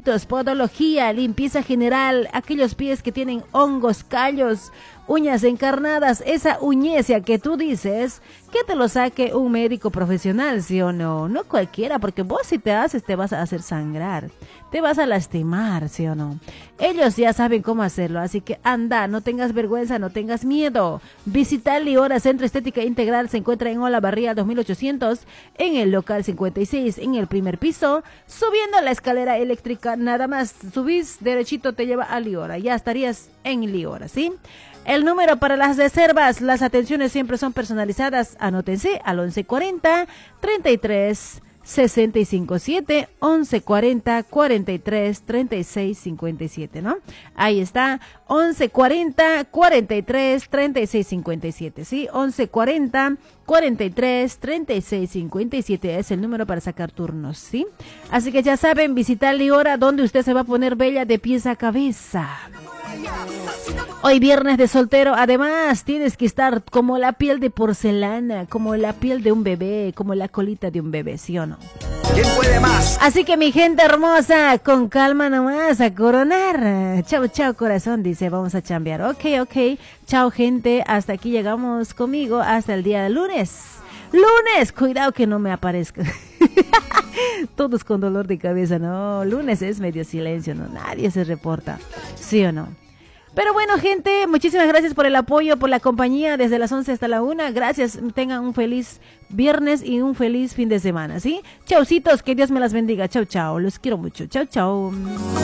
piecitos, podología, limpieza general, aquellos pies que tienen hongos, callos, uñas encarnadas, esa uñecia que tú dices, que te lo saque un médico profesional, ¿sí o no? No cualquiera, porque vos si te haces te vas a hacer sangrar, te vas a lastimar, ¿sí o no? Ellos ya saben cómo hacerlo, así que anda, no tengas vergüenza, no tengas miedo. Visita Liora Centro Estética Integral, se encuentra en Olavarría 2800, en el local 56, en el primer piso, subiendo la escalera eléctrica, nada más subís derechito, te lleva a Liora, ya estarías en Liora, ¿sí? El número para las reservas, las atenciones siempre son personalizadas, anótense al 1140 33 657 1140 43 36 57, ¿no? Ahí está, 1140 43 36 57, ¿sí? 1140 43 36 57 es el número para sacar turnos, ¿sí? Así que ya saben, visitar Liora, donde usted se va a poner bella de pies a cabeza. Hoy viernes de soltero, además tienes que estar como la piel de porcelana, como la piel de un bebé, como la colita de un bebé, ¿sí o no? ¿Quién puede más? Así que mi gente hermosa, con calma nomás, a coronar. Chao, chao corazón, dice, vamos a chambear. Ok, chao gente, hasta aquí llegamos conmigo, hasta el día de lunes. Lunes, cuidado que no me aparezca. Todos con dolor de cabeza, no, lunes es medio silencio, no, nadie se reporta, ¿sí o no? Pero bueno, gente, muchísimas gracias por el apoyo, por la compañía desde las 11 hasta la 1. Gracias, tengan un feliz viernes y un feliz fin de semana, ¿sí? Chaucitos, que Dios me las bendiga. Chau, chau, los quiero mucho. Chau, chau.